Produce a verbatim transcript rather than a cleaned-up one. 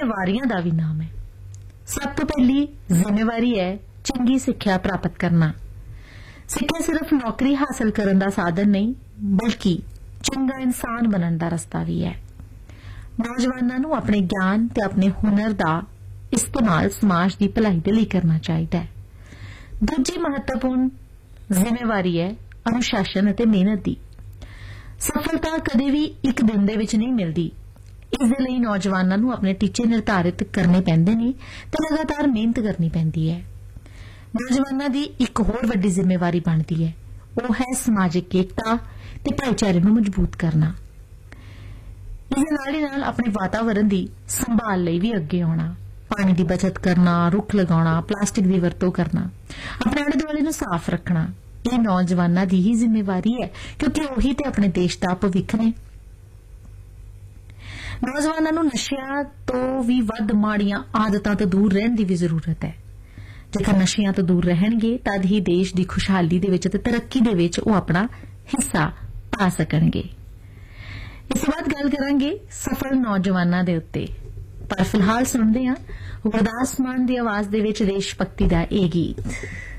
ਜ਼ਿੰਮੇਵਾਰੀਆਂ ਦਾ ਵੀ ਨਾਮ ਹੈ। ਸਭ ਤੋਂ ਪਹਿਲੀ ਜ਼ਿੰਮੇਵਾਰੀ ਹੈ ਚੰਗੀ ਸਿੱਖਿਆ ਪ੍ਰਾਪਤ ਕਰਨਾ। ਸਿੱਖਿਆ ਸਿਰਫ ਨੌਕਰੀ ਹਾਸਲ ਕਰਨ ਦਾ ਸਾਧਨ ਨਹੀਂ, ਬਲਕਿ ਚੰਗਾ ਇਨਸਾਨ ਬਣਨ ਦਾ ਰਸਤਾ ਵੀ ਹੈ। ਨੌਜਵਾਨਾਂ ਨੂੰ ਆਪਣੇ ਗਿਆਨ ਤੇ ਆਪਣੇ ਹੁਨਰ ਦਾ ਇਸਤੇਮਾਲ ਸਮਾਜ ਦੀ ਭਲਾਈ ਦੇ ਲਈ ਕਰਨਾ ਚਾਹੀਦਾ ਹੈ। ਦੂਜੀ ਮਹੱਤਵਪੂਰਨ ਜ਼ਿੰਮੇਵਾਰੀ ਹੈ ਅਨੁਸ਼ਾਸਨ ਅਤੇ ਮਿਹਨਤ ਦੀ। ਸਫਲਤਾ ਕਦੇ ਵੀ ਇੱਕ ਦਿਨ ਦੇ ਵਿੱਚ ਨਹੀਂ ਮਿਲਦੀ। ਇਸ ਦੇ ਲਈ ਨੌਜਵਾਨਾਂ ਨੂੰ ਆਪਣੇ ਟੀਚੇ ਨਿਰਧਾਰਿਤ ਕਰਨੇ ਪੈਂਦੇ ਨੇ ਤੇ ਲਗਾਤਾਰ ਮਿਹਨਤ ਕਰਨੀ ਪੈਂਦੀ ਹੈ। ਨੌਜਵਾਨਾਂ ਦੀ ਇੱਕ ਹੋਰ ਵੱਡੀ ਜ਼ਿੰਮੇਵਾਰੀ ਬਣਦੀ ਹੈ, ਉਹ ਹੈ ਸਮਾਜਿਕ ਏਕਤਾ ਤੇ ਭਾਈਚਾਰੇ ਨੂੰ ਮਜ਼ਬੂਤ ਕਰਨਾ। ਇਸ ਦੇ ਨਾਲ ਹੀ ਨਾਲ ਆਪਣੇ ਵਾਤਾਵਰਣ ਦੀ ਸੰਭਾਲ ਲਈ ਵੀ ਅੱਗੇ ਆਉਣਾ, ਪਾਣੀ ਦੀ ਬਚਤ ਕਰਨਾ, ਰੁੱਖ ਲਗਾਉਣਾ, ਪਲਾਸਟਿਕ ਦੀ ਵਰਤੋਂ ਕਰਨਾ, ਆਪਣੇ ਆਲੇ ਦੁਆਲੇ ਨੂੰ ਸਾਫ਼ ਰੱਖਣਾ, ਇਹ ਨੌਜਵਾਨਾਂ ਦੀ ਹੀ ਜ਼ਿੰਮੇਵਾਰੀ ਹੈ, ਕਿਉਂਕਿ ਉਹੀ ਤੇ ਆਪਣੇ ਦੇਸ਼ ਦਾ ਭਵਿੱਖ ਨੇ। ਨੌਜਵਾਨਾਂ ਨੂੰ ਨਸ਼ਿਆਂ ਤੋਂ ਵੀ ਵੱਧ ਮਾੜੀਆਂ ਆਦਤਾਂ ਤੋਂ ਦੂਰ ਰਹਿਣ ਦੀ ਵੀ ਜ਼ਰੂਰਤ ਹੈ। ਜੇਕਰ ਨਸ਼ਿਆਂ ਤੋਂ ਦੂਰ ਰਹਿਣਗੇ ਤਦ ਹੀ ਦੇਸ਼ ਦੀ ਖੁਸ਼ਹਾਲੀ ਦੇ ਵਿੱਚ ਤੇ ਤਰੱਕੀ ਦੇ ਵਿੱਚ ਉਹ ਆਪਣਾ ਹਿੱਸਾ ਪਾ ਸਕਣਗੇ। ਇਸ ਤੋਂ ਬਾਅਦ ਗੱਲ ਕਰਾਂਗੇ ਸਫਲ ਨੌਜਵਾਨਾਂ ਦੇ ਉੱਤੇ, ਪਰ ਫਿਲਹਾਲ ਸੁਣਦੇ ਹਾਂ ਗੁਰਦਾਸ ਮਾਨ ਦੀ ਆਵਾਜ਼ ਦੇ ਵਿੱਚ ਦੇਸ਼ ਭਗਤੀ ਦਾ ਇਹ ਗੀਤ।